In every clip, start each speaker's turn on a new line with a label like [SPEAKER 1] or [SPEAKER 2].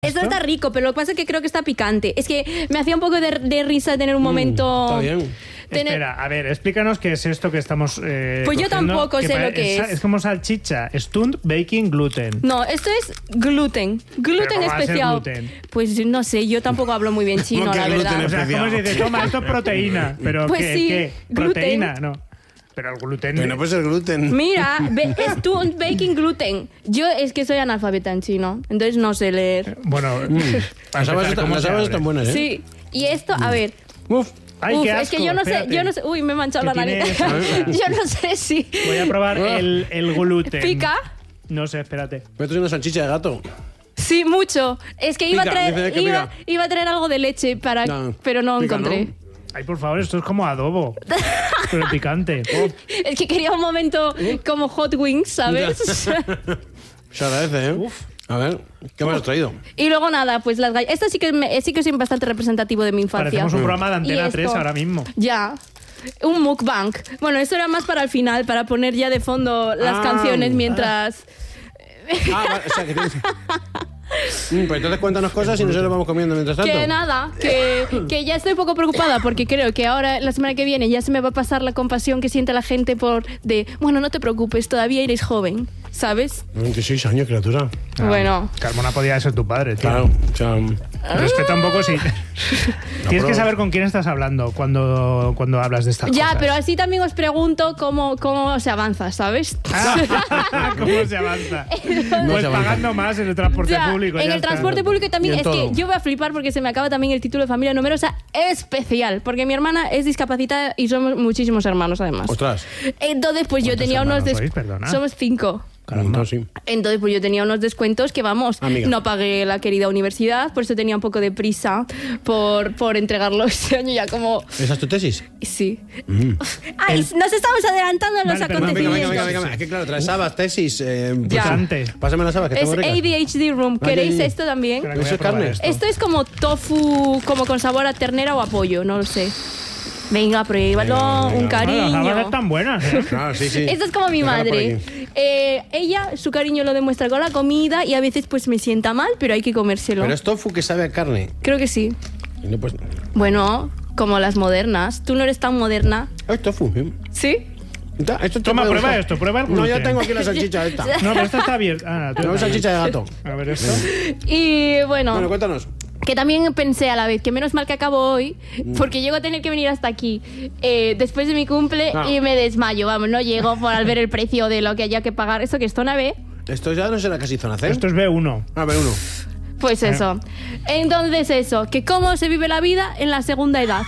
[SPEAKER 1] Esto está rico, pero lo que pasa es que creo que está picante. Es que me hacía un poco de risa tener un momento...
[SPEAKER 2] Está bien.
[SPEAKER 3] Espera, a ver, explícanos qué es esto que estamos
[SPEAKER 1] Pues yo tampoco sé lo que es.
[SPEAKER 3] Es como salchicha, stunt baking gluten.
[SPEAKER 1] No, esto es gluten. Gluten
[SPEAKER 3] ¿Pero cómo va a ser
[SPEAKER 1] especial.
[SPEAKER 3] gluten?
[SPEAKER 1] Pues no sé, yo tampoco hablo muy bien chino,
[SPEAKER 2] ¿Cómo que
[SPEAKER 1] la
[SPEAKER 2] gluten
[SPEAKER 1] verdad.
[SPEAKER 3] O sea, ¿cómo se dice? Toma, esto es proteína. Pero
[SPEAKER 1] Pues
[SPEAKER 3] ¿qué?
[SPEAKER 1] sí,
[SPEAKER 3] ¿Qué?
[SPEAKER 1] gluten.
[SPEAKER 3] ¿Proteína? No. Pero el gluten...
[SPEAKER 2] Pero no puede ser gluten.
[SPEAKER 1] Mira, stunt baking gluten. Yo es que soy analfabeta en chino, entonces no sé leer.
[SPEAKER 3] Bueno,
[SPEAKER 2] Las habas están buenas, ¿eh?
[SPEAKER 1] Sí, y esto, a ver...
[SPEAKER 2] Uf.
[SPEAKER 3] Ay,
[SPEAKER 1] Uf,
[SPEAKER 3] qué
[SPEAKER 1] es que
[SPEAKER 3] asco,
[SPEAKER 1] yo no
[SPEAKER 3] espérate.
[SPEAKER 1] sé, uy, me he manchado la
[SPEAKER 3] Que tiene
[SPEAKER 1] nariz.
[SPEAKER 3] salsa.
[SPEAKER 1] Yo no sé si
[SPEAKER 3] Voy a probar el gluten.
[SPEAKER 1] pica.
[SPEAKER 3] No sé, espérate.
[SPEAKER 2] Me he traído una salchicha de gato.
[SPEAKER 1] Sí, mucho. Es que iba a
[SPEAKER 2] Pica,
[SPEAKER 1] traer,
[SPEAKER 2] dice que pica.
[SPEAKER 1] iba a traer algo de leche para,
[SPEAKER 2] No,
[SPEAKER 1] pero no
[SPEAKER 2] pica,
[SPEAKER 1] encontré.
[SPEAKER 2] ¿no?
[SPEAKER 3] Ay, por favor, esto es como adobo. Pero picante.
[SPEAKER 1] Es que quería un momento como Hot Wings, ¿sabes?
[SPEAKER 2] Se agradece, ¿eh?
[SPEAKER 3] Uf.
[SPEAKER 2] A ver, ¿qué me has traído?
[SPEAKER 1] Y luego nada, pues las galletas. Esto sí que es bastante representativo de mi infancia.
[SPEAKER 3] Parecemos un programa de
[SPEAKER 1] Y
[SPEAKER 3] Antena
[SPEAKER 1] esto-
[SPEAKER 3] 3 ahora mismo.
[SPEAKER 1] Ya. Un mukbang. Bueno, eso era más para el final, para poner ya de fondo las canciones mientras...
[SPEAKER 2] Vale, o sea, que tienes... pues entonces cuéntanos cosas y nosotros vamos comiendo mientras tanto.
[SPEAKER 1] Que nada, que ya estoy un poco preocupada porque creo que ahora, la semana que viene, ya se me va a pasar la compasión que siente la gente bueno, no te preocupes, todavía eres joven, ¿sabes?
[SPEAKER 2] 26 años, criatura.
[SPEAKER 1] Bueno.
[SPEAKER 3] Carmona podía ser tu padre, tío.
[SPEAKER 2] Claro, o sea...
[SPEAKER 3] Respeta un poco si... Tienes
[SPEAKER 2] pero-
[SPEAKER 3] que saber con quién estás hablando cuando hablas de estas cosas.
[SPEAKER 1] Ya, pero así también os pregunto cómo se avanza, ¿sabes?
[SPEAKER 3] ¿Cómo se avanza?
[SPEAKER 2] No
[SPEAKER 3] Pues
[SPEAKER 2] se avanza.
[SPEAKER 3] pagando más en el transporte
[SPEAKER 1] Ya,
[SPEAKER 3] público.
[SPEAKER 1] en
[SPEAKER 3] ya
[SPEAKER 1] el
[SPEAKER 3] está.
[SPEAKER 1] transporte público también
[SPEAKER 2] Y en
[SPEAKER 1] es que
[SPEAKER 2] todo.
[SPEAKER 1] yo voy a flipar porque se me acaba también el título de familia numerosa especial, porque mi hermana es discapacitada y somos muchísimos hermanos además.
[SPEAKER 2] Ostras.
[SPEAKER 1] Entonces, pues yo
[SPEAKER 3] ¿Cuántos
[SPEAKER 1] tenía unos
[SPEAKER 3] hermanos sois, perdona?
[SPEAKER 1] Somos 5.
[SPEAKER 2] Caramba, sí.
[SPEAKER 1] Entonces, pues yo tenía unos descuentos que, vamos,
[SPEAKER 2] Amiga.
[SPEAKER 1] no pagué la querida universidad, por eso tenía un poco de prisa por entregarlo este año ya como...
[SPEAKER 2] ¿Esa es tu tesis?
[SPEAKER 1] Sí. Ay, nos estamos adelantando en los
[SPEAKER 3] Vale, perdón,
[SPEAKER 1] acontecimientos.
[SPEAKER 2] venga. Es que claro, traes habas, tesis.
[SPEAKER 1] Ya.
[SPEAKER 3] Antes.
[SPEAKER 2] Pásame las habas, que
[SPEAKER 1] Es
[SPEAKER 2] están muy ricas.
[SPEAKER 1] ADHD Room.
[SPEAKER 2] Ay,
[SPEAKER 1] ¿Queréis
[SPEAKER 2] ay, ay.
[SPEAKER 1] esto también?
[SPEAKER 3] Espera, que voy
[SPEAKER 2] Eso
[SPEAKER 3] a
[SPEAKER 2] es
[SPEAKER 3] probar
[SPEAKER 2] carne.
[SPEAKER 3] esto.
[SPEAKER 1] Esto es como tofu, como con sabor a ternera o a pollo, no lo sé. Venga, pruébalo,
[SPEAKER 2] Venga,
[SPEAKER 1] un
[SPEAKER 2] venga.
[SPEAKER 3] Bueno, las habas
[SPEAKER 1] cariño.
[SPEAKER 3] están buenas, ¿eh?
[SPEAKER 2] Ah, sí, sí.
[SPEAKER 1] Esto es como mi
[SPEAKER 2] Déjala por
[SPEAKER 1] madre.
[SPEAKER 2] aquí.
[SPEAKER 1] Ella, su cariño lo demuestra con la comida y a veces pues me sienta mal, pero hay que comérselo.
[SPEAKER 2] Pero es tofu que sabe a carne.
[SPEAKER 1] Creo que sí.
[SPEAKER 2] Y no, pues...
[SPEAKER 1] Bueno, como las modernas. Tú no eres tan moderna.
[SPEAKER 2] Ah, es tofu. ¿eh?
[SPEAKER 1] ¿Sí?
[SPEAKER 2] Esto te
[SPEAKER 3] Toma,
[SPEAKER 2] puede
[SPEAKER 3] prueba
[SPEAKER 2] gustar.
[SPEAKER 3] esto, prueba el
[SPEAKER 2] No,
[SPEAKER 3] gluten.
[SPEAKER 2] ya tengo aquí la salchicha esta.
[SPEAKER 3] No, pero esta está abierta. Ah, tú
[SPEAKER 2] No, salchicha de gato.
[SPEAKER 3] A ver esto.
[SPEAKER 1] Y bueno,
[SPEAKER 2] Bueno, cuéntanos.
[SPEAKER 1] que también pensé a la vez que menos mal que acabo hoy, porque llego a tener que venir hasta aquí después de mi cumple
[SPEAKER 2] Ah.
[SPEAKER 1] y me desmayo. Vamos, no llego por al ver el precio de lo que haya que pagar. ¿Esto que es zona B?
[SPEAKER 2] Esto ya no será casi zona C.
[SPEAKER 3] Esto es B1.
[SPEAKER 2] A ver, uno.
[SPEAKER 1] Pues eso. Entonces eso, que cómo se vive la vida en la segunda edad.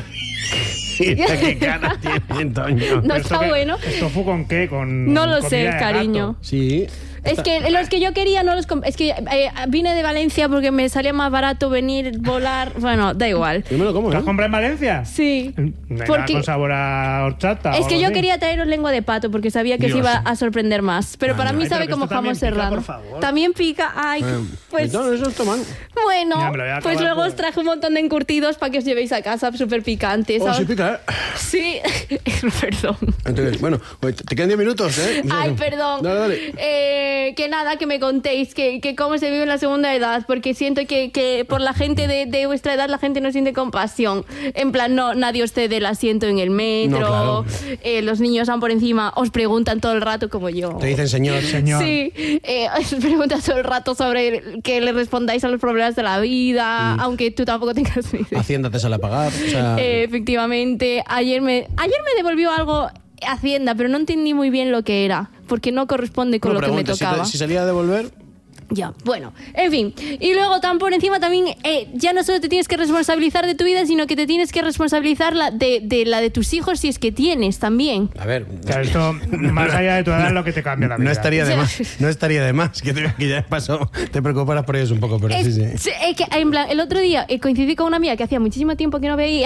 [SPEAKER 2] ¿Qué cara tiene, Toño?
[SPEAKER 1] No
[SPEAKER 3] ¿Esto
[SPEAKER 1] está
[SPEAKER 3] qué?
[SPEAKER 1] bueno.
[SPEAKER 3] ¿Esto fue con qué? Con
[SPEAKER 1] No lo
[SPEAKER 3] comida
[SPEAKER 1] sé,
[SPEAKER 3] de gato.
[SPEAKER 1] cariño.
[SPEAKER 2] Sí.
[SPEAKER 1] Es que los que yo quería no los es que vine de Valencia porque me salía más barato venir, volar, bueno, da igual.
[SPEAKER 2] Yo me lo como,
[SPEAKER 3] ¿Te has
[SPEAKER 2] ¿eh?
[SPEAKER 3] comprado en Valencia?
[SPEAKER 1] Sí.
[SPEAKER 3] Venga,
[SPEAKER 1] Porque
[SPEAKER 3] con sabor a horchata.
[SPEAKER 1] es
[SPEAKER 3] o
[SPEAKER 1] que
[SPEAKER 3] algo
[SPEAKER 1] yo
[SPEAKER 3] así.
[SPEAKER 1] quería traeros lengua de pato porque sabía que os
[SPEAKER 2] Dios.
[SPEAKER 1] iba a sorprender más, pero para mí
[SPEAKER 3] Ay,
[SPEAKER 1] sabe
[SPEAKER 3] pero que
[SPEAKER 1] como
[SPEAKER 3] esto también
[SPEAKER 1] jamón
[SPEAKER 3] pica,
[SPEAKER 1] serrano.
[SPEAKER 3] por favor.
[SPEAKER 1] También pica, ay, pues
[SPEAKER 2] No, eso está mal.
[SPEAKER 1] bueno,
[SPEAKER 3] Mira, me lo voy a acabar
[SPEAKER 1] pues luego
[SPEAKER 3] por-
[SPEAKER 1] os traje un montón de encurtidos para que os llevéis a casa súper picantes.
[SPEAKER 2] Oh,
[SPEAKER 1] ¿sabes?
[SPEAKER 2] sí pica, ¿eh?
[SPEAKER 1] Sí, perdón.
[SPEAKER 2] Entonces, bueno, pues te quedan 10 minutos, ¿eh?
[SPEAKER 1] Ay, perdón.
[SPEAKER 2] Dale.
[SPEAKER 1] Que nada, que me contéis que cómo se vive en la segunda edad, porque siento que por la gente de vuestra edad la gente no siente compasión. En plan, no, nadie os cede el asiento en el metro,
[SPEAKER 2] No, claro.
[SPEAKER 1] Los niños van por encima, os preguntan todo el rato como yo.
[SPEAKER 2] Te dicen señor.
[SPEAKER 3] Señor.
[SPEAKER 1] Sí, os preguntan todo el rato sobre que le respondáis a los problemas de la vida, aunque tú tampoco tengas ni idea.
[SPEAKER 2] Hacienda te sale a pagar. O sea,
[SPEAKER 1] Efectivamente, ayer me devolvió algo Hacienda, pero no entendí muy bien lo que era, porque no corresponde con
[SPEAKER 2] no
[SPEAKER 1] lo que me
[SPEAKER 2] preguntes,
[SPEAKER 1] tocaba.
[SPEAKER 2] si salía a devolver,
[SPEAKER 1] Ya, bueno, en fin. Y luego tan por encima también, ya no solo te tienes que responsabilizar de tu vida, sino que te tienes que responsabilizar de la de tus hijos si es que tienes también.
[SPEAKER 2] a ver.
[SPEAKER 3] Claro, esto, más allá de tu edad, es lo que te cambia la vida.
[SPEAKER 2] No estaría de
[SPEAKER 1] O sea-
[SPEAKER 2] más. No estaría de más. Que ya pasó. Te preocuparas por ellos un poco, pero sí, sí.
[SPEAKER 1] Es que en plan, el otro día coincidí con una amiga que hacía muchísimo tiempo que no veía,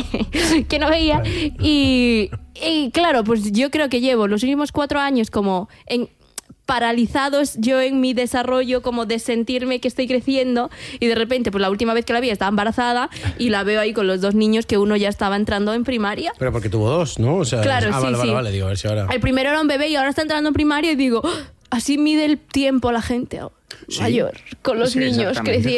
[SPEAKER 1] y claro, pues yo creo que llevo los últimos 4 años como paralizados yo en mi desarrollo, como de sentirme que estoy creciendo, y de repente, pues la última vez que la vi estaba embarazada y la veo ahí con los 2 niños que uno ya estaba entrando en primaria.
[SPEAKER 2] Pero porque tuvo 2, ¿no? O sea,
[SPEAKER 1] Claro, sí,
[SPEAKER 2] vale,
[SPEAKER 1] sí.
[SPEAKER 2] vale, digo, a ver si ahora.
[SPEAKER 1] El primero era un bebé y ahora está entrando en primaria y digo, ¡ah! Así mide el tiempo la gente. mayor, con los
[SPEAKER 4] Sí,
[SPEAKER 1] niños
[SPEAKER 4] exactamente,
[SPEAKER 1] creciendo.